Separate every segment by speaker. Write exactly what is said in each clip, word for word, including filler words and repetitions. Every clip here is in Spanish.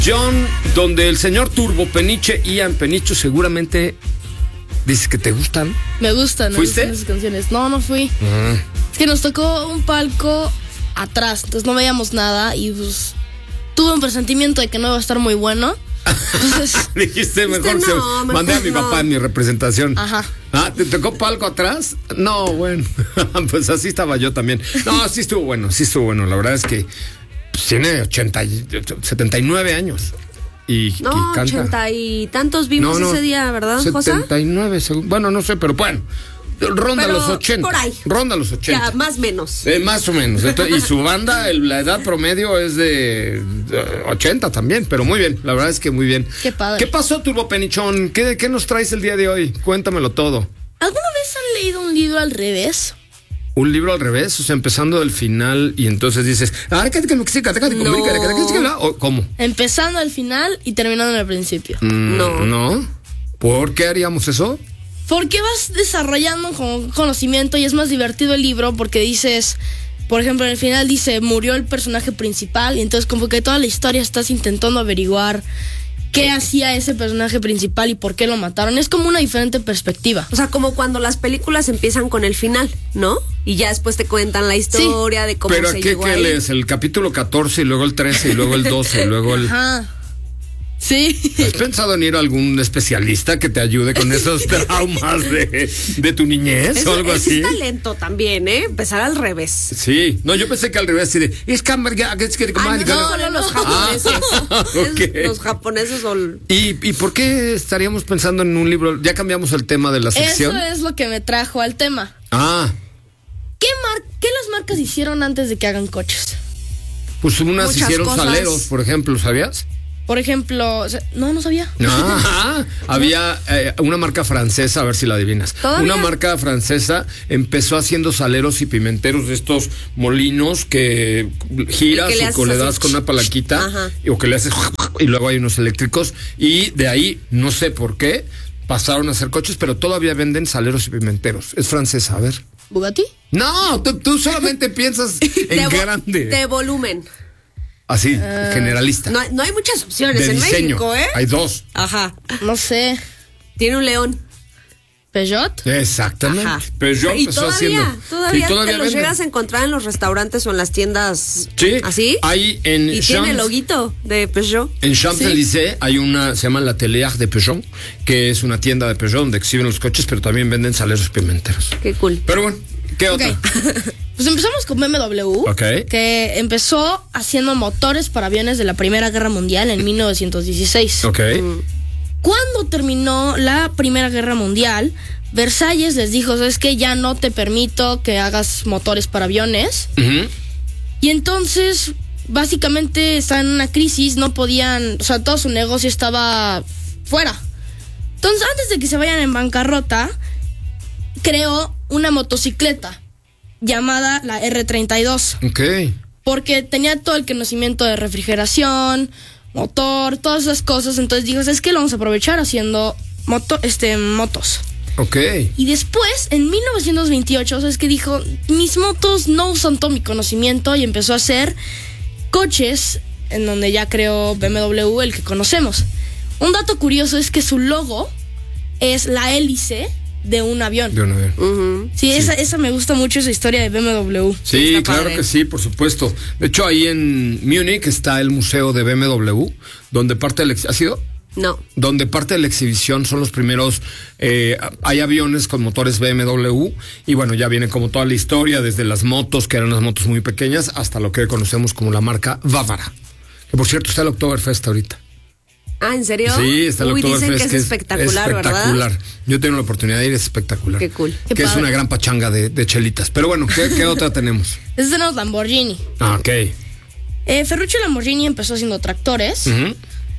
Speaker 1: John, donde el señor Turbo Peniche, Ian Penicho, seguramente dices que te gustan.
Speaker 2: Me gustan,
Speaker 1: ¿Fuiste?
Speaker 2: me gustan esas canciones. No, no fui. Uh-huh. Es que nos tocó un palco atrás, entonces no veíamos nada y pues tuve un presentimiento de que no iba a estar muy bueno. Entonces,
Speaker 1: dijiste mejor,
Speaker 3: no,
Speaker 1: se,
Speaker 3: mejor
Speaker 1: mandé a mi
Speaker 3: no.
Speaker 1: papá en mi representación.
Speaker 2: Ajá.
Speaker 1: Ah, ¿te tocó palco atrás? No, bueno, pues así estaba yo también. No, sí estuvo bueno, sí estuvo bueno. La verdad es que pues, tiene ochenta, setenta y nueve años. Y,
Speaker 3: no,
Speaker 1: y canta.
Speaker 3: ochenta y tantos vimos no, no, ese día, ¿verdad, José?
Speaker 1: setenta y nueve, bueno, no sé, pero bueno. Ronda
Speaker 3: pero
Speaker 1: los ochenta.
Speaker 3: Por ahí.
Speaker 1: Ronda los ochenta.
Speaker 3: Ya, más o menos.
Speaker 1: Eh, más o menos. Entonces, y su banda, el, la edad promedio es de, de ochenta también, pero muy bien. La verdad es que muy bien.
Speaker 2: Qué padre.
Speaker 1: ¿Qué pasó, Turbo Penichón? ¿Qué, ¿Qué nos traes el día de hoy? Cuéntamelo todo.
Speaker 2: ¿Alguna vez han leído un libro al revés?
Speaker 1: Un libro al revés, o sea, empezando del final y entonces dices, ah,
Speaker 3: no.
Speaker 1: ¿o cómo?
Speaker 2: Empezando al final y terminando en el principio.
Speaker 1: Mm, no. ¿No? ¿Por qué haríamos eso?
Speaker 2: Porque vas desarrollando conocimiento y es más divertido el libro porque dices, por ejemplo, en el final dice, murió el personaje principal y entonces como que toda la historia estás intentando averiguar qué hacía ese personaje principal y por qué lo mataron. Es como una diferente perspectiva.
Speaker 3: O sea, como cuando las películas empiezan con el final, ¿no? Y ya después te cuentan la historia sí. de cómo
Speaker 1: ¿Pero
Speaker 3: se
Speaker 1: qué,
Speaker 3: llegó
Speaker 1: qué
Speaker 3: ahí.
Speaker 1: lees? El capítulo catorce y luego el trece y luego el doce y luego el...
Speaker 2: Ajá. Sí.
Speaker 1: ¿Has pensado en ir a algún especialista que te ayude con esos traumas de, de tu niñez
Speaker 3: Eso,
Speaker 1: o algo
Speaker 3: ese
Speaker 1: así?
Speaker 3: Es talento también, ¿eh? Empezar al revés.
Speaker 1: Sí. No, yo pensé que al revés, así de... Es que...
Speaker 3: Ah, no, no, los japoneses.
Speaker 1: Ah, okay.
Speaker 3: Los japoneses son...
Speaker 1: ¿Y, ¿Y por qué estaríamos pensando en un libro? Ya cambiamos el tema de la sección.
Speaker 2: Eso es lo que me trajo al tema.
Speaker 1: Ah.
Speaker 2: ¿Qué, mar ¿Qué las marcas hicieron antes de que hagan coches?
Speaker 1: Pues unas
Speaker 3: Muchas
Speaker 1: hicieron
Speaker 3: cosas.
Speaker 1: saleros, por ejemplo, ¿sabías?
Speaker 2: Por ejemplo, no, no sabía.
Speaker 1: Ah, había eh, una marca francesa, a ver si la adivinas.
Speaker 3: ¿Todavía?
Speaker 1: Una marca francesa empezó haciendo saleros y pimenteros de estos molinos que giras
Speaker 3: que le
Speaker 1: o que le
Speaker 3: así,
Speaker 1: das con una palanquita
Speaker 3: ajá.
Speaker 1: o que le haces y luego hay unos eléctricos y de ahí, no sé por qué, pasaron a hacer coches, pero todavía venden saleros y pimenteros. Es francesa, a ver.
Speaker 2: ¿Bugatti?
Speaker 1: No, tú, tú solamente piensas en
Speaker 3: de
Speaker 1: grande.
Speaker 3: De volumen.
Speaker 1: Así, uh, generalista.
Speaker 3: No, no hay muchas opciones
Speaker 1: de
Speaker 3: en
Speaker 1: diseño.
Speaker 3: México, ¿eh?
Speaker 1: Hay dos.
Speaker 3: Ajá.
Speaker 2: No sé.
Speaker 3: Tiene un león.
Speaker 2: ¿Peugeot?
Speaker 1: Exactamente.
Speaker 3: Ajá.
Speaker 1: Peugeot
Speaker 3: y
Speaker 1: empezó
Speaker 3: todavía,
Speaker 1: haciendo.
Speaker 3: Todavía,
Speaker 1: y todavía
Speaker 3: te los
Speaker 1: venden.
Speaker 3: llegas a encontrar en los restaurantes o en las tiendas.
Speaker 1: Sí.
Speaker 3: ¿Así?
Speaker 1: Hay en
Speaker 3: y
Speaker 1: Champs,
Speaker 3: tiene el loguito de Peugeot.
Speaker 1: En Champs-Élysées sí. hay una, se llama l'Atelier de Peugeot, que es una tienda de Peugeot donde exhiben los coches, pero también venden saleros pimenteros.
Speaker 3: Qué cool.
Speaker 1: Pero bueno, ¿qué
Speaker 2: okay.
Speaker 1: otra?
Speaker 2: Pues empezamos con B M W,
Speaker 1: okay.
Speaker 2: que empezó haciendo motores para aviones de la Primera Guerra Mundial en mil novecientos dieciséis.
Speaker 1: Ok.
Speaker 3: Mm.
Speaker 2: Cuando terminó la Primera Guerra Mundial, Versalles les dijo, ¿sabes qué? Ya no te permito que hagas motores para aviones.
Speaker 1: Uh-huh.
Speaker 2: Y entonces, básicamente, estaban en una crisis, no podían, o sea, todo su negocio estaba fuera. Entonces, antes de que se vayan en bancarrota, creó una motocicleta llamada la R treinta y dos.
Speaker 1: Ok.
Speaker 2: Porque tenía todo el conocimiento de refrigeración, motor, todas esas cosas. Entonces dijo, ¿sabes qué? Lo vamos a aprovechar haciendo moto, este, motos.
Speaker 1: Ok.
Speaker 2: Y después, en mil novecientos veintiocho, ¿sabes qué? Dijo, mis motos no usan todo mi conocimiento y empezó a hacer coches en donde ya creó B M W, el que conocemos. Un dato curioso es que su logo es la hélice de un avión.
Speaker 1: De un avión.
Speaker 3: Uh-huh.
Speaker 2: Sí, sí. Esa, esa me gusta mucho, esa historia de B M W.
Speaker 1: Sí, claro padre. que sí, por supuesto. De hecho, ahí en Múnich está el museo de B M W, donde parte del... ¿Ha sido?
Speaker 3: No.
Speaker 1: Donde parte de la exhibición son los primeros, eh, hay aviones con motores B M W y bueno, ya viene como toda la historia, desde las motos, que eran unas motos muy pequeñas, hasta lo que conocemos como la marca Bávara. Que por cierto está el Oktoberfest ahorita.
Speaker 3: Ah, ¿en serio?
Speaker 1: Sí, está el
Speaker 3: Uy,
Speaker 1: Oktoberfest.
Speaker 3: dicen que es espectacular,
Speaker 1: es espectacular,
Speaker 3: ¿verdad?
Speaker 1: Yo tengo la oportunidad de ir, es espectacular.
Speaker 3: Qué cool.
Speaker 1: Que
Speaker 2: Qué
Speaker 1: es
Speaker 2: padre.
Speaker 1: una gran pachanga de, de chelitas. Pero bueno, ¿qué, qué otra tenemos?
Speaker 2: Ese es los Lamborghini.
Speaker 1: Ah, ok.
Speaker 2: Eh, Ferruccio Lamborghini empezó haciendo tractores.
Speaker 1: Uh-huh.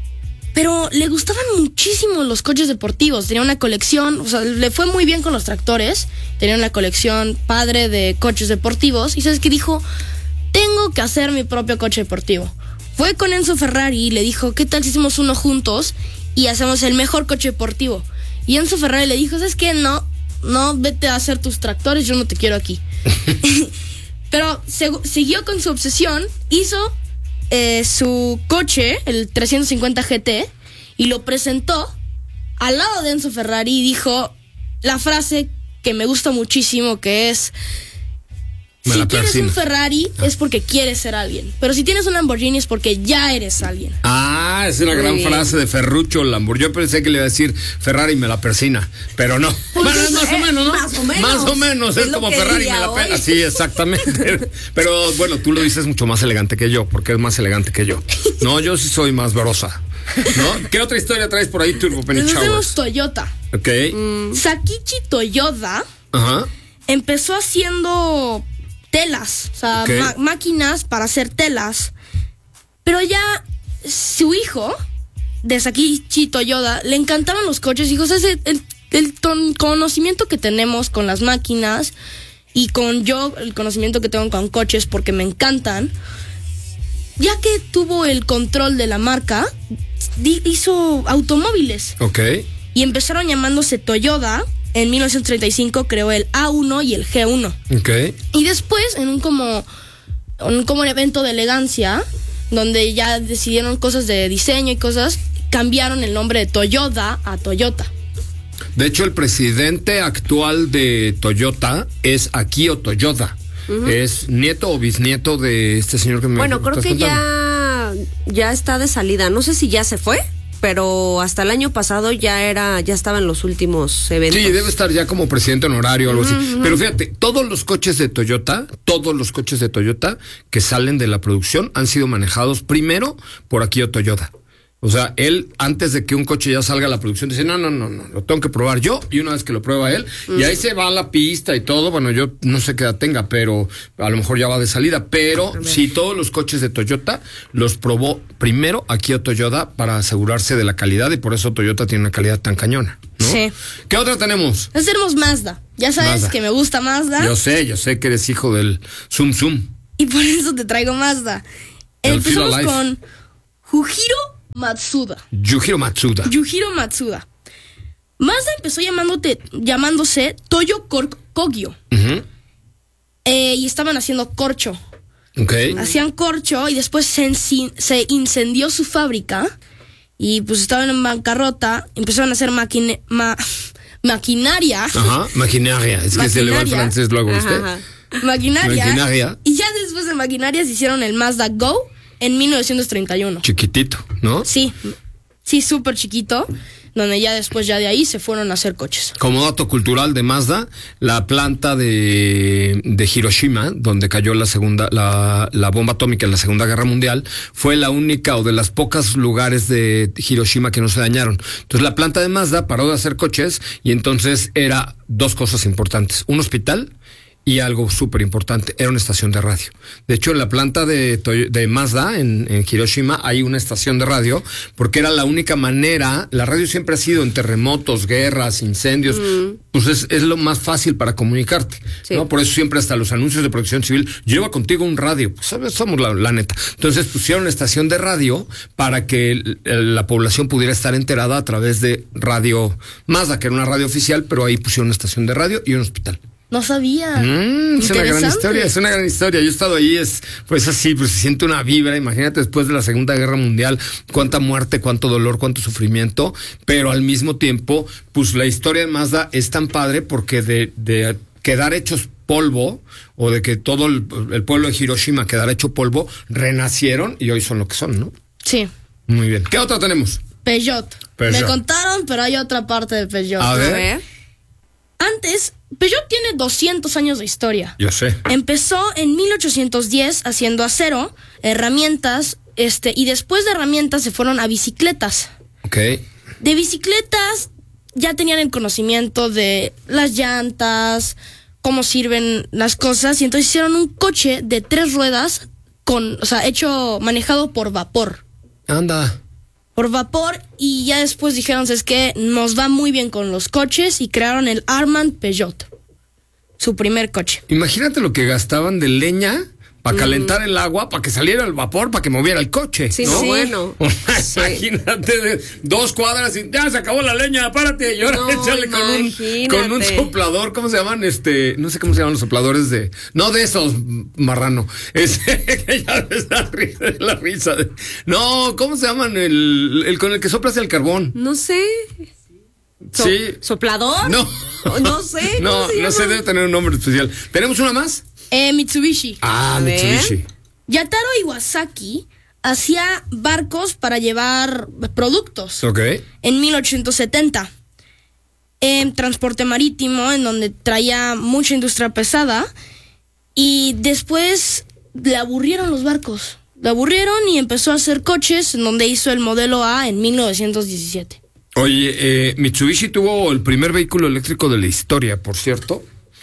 Speaker 2: Pero le gustaban muchísimo los coches deportivos. Tenía una colección, o sea, le fue muy bien con los tractores. Tenía una colección padre de coches deportivos. Y ¿sabes qué dijo? Tengo que hacer mi propio coche deportivo. Fue con Enzo Ferrari y le dijo, ¿qué tal si hacemos uno juntos y hacemos el mejor coche deportivo? Y Enzo Ferrari le dijo, ¿sabes qué? No, no, vete a hacer tus tractores, yo no te quiero aquí. Pero se, siguió con su obsesión, hizo eh, su coche, el trescientos cincuenta G T, y lo presentó al lado de Enzo Ferrari y dijo la frase que me gusta muchísimo, que es:
Speaker 1: Me
Speaker 2: si
Speaker 1: la
Speaker 2: tienes
Speaker 1: persino.
Speaker 2: un Ferrari es porque quieres ser alguien, pero si tienes un Lamborghini es porque ya eres alguien.
Speaker 1: Ah, es una
Speaker 3: Muy
Speaker 1: gran
Speaker 3: bien.
Speaker 1: frase de Ferruccio Lamborghini. Yo pensé que le iba a decir Ferrari me la persina, pero no. Bueno, es más o
Speaker 3: eh,
Speaker 1: menos, ¿no?
Speaker 3: más o menos.
Speaker 1: Más o menos,
Speaker 3: Es
Speaker 1: es,
Speaker 3: lo
Speaker 1: como
Speaker 3: que
Speaker 1: Ferrari
Speaker 3: diría
Speaker 1: me la
Speaker 3: hoy.
Speaker 1: pela. Sí, exactamente. Pero bueno, tú lo dices mucho más elegante que yo, porque es más elegante que yo. No, yo sí soy más verosa. ¿No? ¿Qué otra historia traes por ahí, Turbo Penny
Speaker 2: Entonces tenemos
Speaker 1: Showers?
Speaker 2: Toyota.
Speaker 1: Ok.
Speaker 3: Mm.
Speaker 2: Sakichi Toyoda
Speaker 1: Ajá.
Speaker 2: empezó haciendo telas, o sea,
Speaker 1: Ok.
Speaker 2: ma- máquinas para hacer telas. Pero ya su hijo, de Sakichi Toyoda, le encantaban los coches. Dijo, o sea, ese- el, el ton- conocimiento que tenemos con las máquinas y con yo, el conocimiento que tengo con coches, porque me encantan. Ya que tuvo el control de la marca, di- hizo automóviles.
Speaker 1: Ok.
Speaker 2: Y empezaron llamándose Toyota. En mil novecientos treinta y cinco creó el A uno y el G uno.
Speaker 1: Ok.
Speaker 2: Y después, en un como, un como evento de elegancia, donde ya decidieron cosas de diseño y cosas, cambiaron el nombre de Toyota a Toyota.
Speaker 1: De hecho, el presidente actual de Toyota es Akio Toyoda. Es nieto o bisnieto de este señor que me
Speaker 3: Bueno, creo
Speaker 1: estás
Speaker 3: que
Speaker 1: contando.
Speaker 3: ya, ya está de salida. No sé si ya se fue, pero hasta el año pasado ya era, ya estaba en los últimos eventos.
Speaker 1: Sí, debe estar ya como presidente honorario o algo así. Pero fíjate, todos los coches de Toyota, todos los coches de Toyota que salen de la producción han sido manejados primero por Akio Toyoda. O sea, él, antes de que un coche ya salga a la producción, dice, no, no, no, no, lo tengo que probar yo, y una vez que lo prueba él, y ahí se va a la pista y todo, bueno, yo no sé qué edad tenga, pero a lo mejor ya va de salida, pero sí, todos los coches de Toyota los probó primero Akio Toyoda para asegurarse de la calidad, y por eso Toyota tiene una calidad tan cañona, ¿no?
Speaker 2: Sí.
Speaker 1: ¿Qué otra tenemos?
Speaker 2: Entonces tenemos Mazda. Ya sabes
Speaker 1: Mazda.
Speaker 2: que me gusta Mazda.
Speaker 1: Yo sé, yo sé que eres hijo del Zoom Zoom.
Speaker 2: Y por eso te traigo Mazda.
Speaker 1: El Feel
Speaker 2: Empezamos
Speaker 1: Alive.
Speaker 2: con Yujiro Matsuda.
Speaker 1: Yujiro Matsuda.
Speaker 2: Yujiro Matsuda. Mazda empezó llamándote, llamándose Toyo Kor- Kogyo.
Speaker 1: Ujú.
Speaker 2: Eh, y estaban haciendo corcho.
Speaker 1: Ok.
Speaker 2: Hacían corcho y después se, enci- se incendió su fábrica. Y pues estaban en bancarrota. Empezaron a hacer maquine- ma- maquinaria.
Speaker 1: Ajá, maquinaria. Es que se le va el
Speaker 2: Maquinaria.
Speaker 1: francés luego a usted.
Speaker 3: Ajá, ajá.
Speaker 2: Maquinaria.
Speaker 1: Maquinaria.
Speaker 2: Y ya después de maquinaria se hicieron el Mazda Go en mil novecientos treinta y uno.
Speaker 1: Chiquitito, ¿no?
Speaker 2: Sí, sí, súper chiquito, donde ya después ya de ahí se fueron a hacer coches.
Speaker 1: Como dato cultural de Mazda, la planta de, de Hiroshima, donde cayó la segunda, la, la bomba atómica en la Segunda Guerra Mundial, fue la única o de las pocas lugares de Hiroshima que no se dañaron. Entonces la planta de Mazda paró de hacer coches y entonces era dos cosas importantes: un hospital y algo súper importante, era una estación de radio. De hecho, en la planta de, Toy- de Mazda, en, en Hiroshima, hay una estación de radio, porque era la única manera, la radio siempre ha sido en terremotos, guerras, incendios, pues es, es lo más fácil para comunicarte,
Speaker 3: Sí.
Speaker 1: ¿no? Por eso siempre hasta los anuncios de protección civil, lleva contigo un radio, pues ¿sabes? Somos la, la neta. Entonces pusieron una estación de radio para que el- el- la población pudiera estar enterada a través de radio Mazda, que era una radio oficial, pero ahí pusieron una estación de radio y un hospital.
Speaker 2: No sabía.
Speaker 1: Mm, es una gran
Speaker 2: Interesante.
Speaker 1: historia, es una gran historia. Yo he estado ahí, es pues así, pues se siente una vibra. Imagínate después de la Segunda Guerra Mundial, cuánta muerte, cuánto dolor, cuánto sufrimiento, pero al mismo tiempo, pues la historia de Mazda es tan padre porque de, de quedar hechos polvo, o de que todo el, el pueblo de Hiroshima quedara hecho polvo, renacieron y hoy son lo que son, ¿no?
Speaker 2: Sí.
Speaker 1: Muy bien. ¿Qué otra tenemos?
Speaker 2: Peugeot.
Speaker 1: Peugeot.
Speaker 2: Me contaron, pero hay otra parte de Peugeot.
Speaker 1: A
Speaker 3: A
Speaker 1: ver.
Speaker 3: ver.
Speaker 2: Antes, Peugeot tiene doscientos años de historia.
Speaker 1: Yo sé.
Speaker 2: Empezó en mil ochocientos diez haciendo acero, herramientas, este, y después de herramientas se fueron a bicicletas.
Speaker 1: Ok.
Speaker 2: De bicicletas ya tenían el conocimiento de las llantas, cómo sirven las cosas, y entonces hicieron un coche de tres ruedas con, o sea, hecho, manejado por vapor.
Speaker 1: Anda.
Speaker 2: Por vapor, y ya después dijeron, es que nos va muy bien con los coches, y crearon el Armand Peugeot, su primer coche.
Speaker 1: Imagínate lo que gastaban de leña para calentar el agua, para que saliera el vapor, para que moviera el coche.
Speaker 3: Sí,
Speaker 1: ¿no?
Speaker 3: no, bueno. Sí.
Speaker 1: Imagínate, de dos cuadras y ya se acabó la leña, párate. Y ahora
Speaker 3: No,
Speaker 1: échale con un,
Speaker 3: imagínate.
Speaker 1: con un soplador, ¿cómo se llaman? Este, no sé cómo se llaman los sopladores de. No de esos, marrano. Ese que ya ves la risa, la risa de- No, ¿cómo se llaman? El, el con el que soplas el carbón.
Speaker 3: No sé. So-
Speaker 1: Sí.
Speaker 3: ¿Soplador?
Speaker 1: No.
Speaker 3: No sé.
Speaker 1: No,
Speaker 3: ¿cómo se
Speaker 1: no sé,
Speaker 3: llama?
Speaker 1: debe tener un nombre especial. ¿Tenemos una más?
Speaker 2: Eh, Mitsubishi.
Speaker 1: Ah,
Speaker 3: A ver.
Speaker 1: Mitsubishi.
Speaker 2: Yataro Iwasaki hacía barcos para llevar productos
Speaker 1: Ok.
Speaker 2: en mil ochocientos setenta. En transporte marítimo, en donde traía mucha industria pesada. Y después le aburrieron los barcos. Le aburrieron y empezó a hacer coches, en donde hizo el modelo A en mil novecientos diecisiete.
Speaker 1: Oye, eh, Mitsubishi tuvo el primer vehículo eléctrico de la historia, por cierto.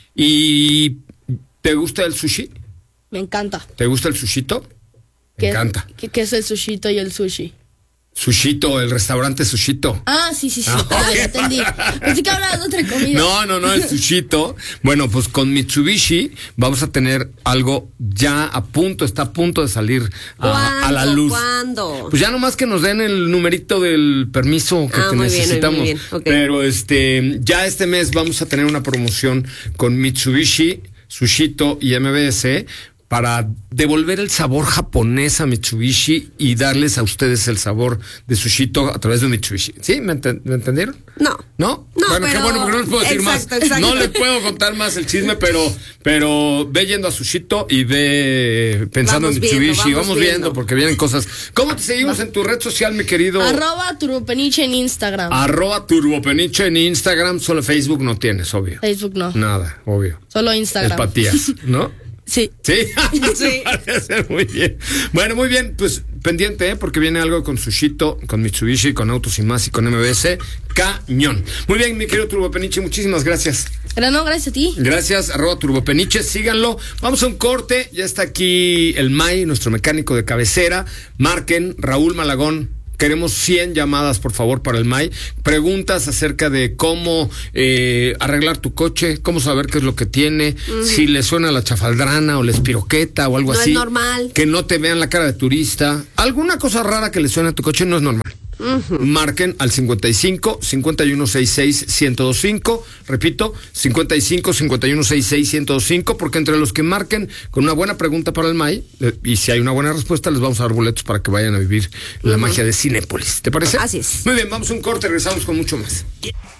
Speaker 1: ¿Y te gusta el sushi?
Speaker 2: Me encanta.
Speaker 1: ¿Te gusta el sushito? Me
Speaker 2: ¿Qué-
Speaker 1: encanta.
Speaker 2: ¿Qué, qué es el sushito y el sushi?
Speaker 1: Sushito, el restaurante Sushito.
Speaker 2: Ah, sí, sí, sí.
Speaker 1: Ah,
Speaker 2: ya,
Speaker 1: ok.
Speaker 2: ya entendí. Pensé que hablabas de otra comida.
Speaker 1: No, no, no, el sushito. Bueno, pues con Mitsubishi vamos a tener algo ya a punto, está a punto de salir a, a la
Speaker 3: ¿Cuándo?
Speaker 1: luz.
Speaker 3: ¿Cuándo?
Speaker 1: Pues ya nomás que nos den el numerito del permiso que,
Speaker 3: Ah,
Speaker 1: que
Speaker 3: muy bien,
Speaker 1: necesitamos.
Speaker 3: muy bien, ok.
Speaker 1: Pero este, ya este mes vamos a tener una promoción con Mitsubishi, Sushito y M B S para devolver el sabor japonés a Mitsubishi y darles a ustedes el sabor de Sushito a través de Mitsubishi. ¿Sí? ¿Me, enten- ¿me entendieron?
Speaker 3: No.
Speaker 1: ¿No?
Speaker 3: No,
Speaker 1: bueno, qué
Speaker 3: pero-
Speaker 1: bueno, porque no les puedo decir
Speaker 3: Exacto,
Speaker 1: más.
Speaker 3: exacto.
Speaker 1: No les puedo contar más el chisme, pero, pero ve yendo a Sushito y ve pensando
Speaker 3: Vamos
Speaker 1: en
Speaker 3: viendo,
Speaker 1: Mitsubishi.
Speaker 3: vamos
Speaker 1: Vamos, viendo.
Speaker 3: viendo.
Speaker 1: porque vienen cosas. ¿Cómo te seguimos en tu red social, mi querido?
Speaker 2: Arroba turbopeniche en Instagram.
Speaker 1: Arroba Turbopeniche en Instagram. Solo Facebook no tienes, obvio.
Speaker 2: Facebook no.
Speaker 1: Nada, obvio.
Speaker 2: Solo
Speaker 1: Es
Speaker 2: Instagram.
Speaker 1: patías, ¿no?
Speaker 2: Sí.
Speaker 1: Sí,
Speaker 3: Sí.
Speaker 1: Me parece muy bien. Bueno, muy bien, pues pendiente, ¿eh? Porque viene algo con Sushito, con Mitsubishi, con Autos y Más y con M B S. Cañón. Muy bien, mi querido Turbopeniche, muchísimas gracias.
Speaker 2: Pero no, gracias a ti.
Speaker 1: Gracias, arroba Turbopeniche, síganlo. Vamos a un corte, ya está aquí el May, nuestro mecánico de cabecera. Marquen, Raúl Malagón. Queremos cien llamadas, por favor, para el May. Preguntas acerca de cómo eh, arreglar tu coche, cómo saber qué es lo que tiene, uh-huh. si le suena la chafaldrana o la espiroqueta o algo
Speaker 3: No
Speaker 1: así.
Speaker 3: es normal.
Speaker 1: Que no te vean la cara de turista. Alguna cosa rara que le suene a tu coche no es normal. Uh-huh. Marquen al cincuenta y cinco, cincuenta y uno sesenta y seis, ciento veinticinco. Repito, cincuenta y cinco, cincuenta y uno sesenta y seis, ciento veinticinco, porque entre los que marquen con una buena pregunta para el May, eh, y si hay una buena respuesta, les vamos a dar boletos para que vayan a vivir uh-huh. la magia de Cinépolis. ¿Te parece?
Speaker 3: Así es.
Speaker 1: Muy bien, vamos a un corte, regresamos con mucho más. Yeah.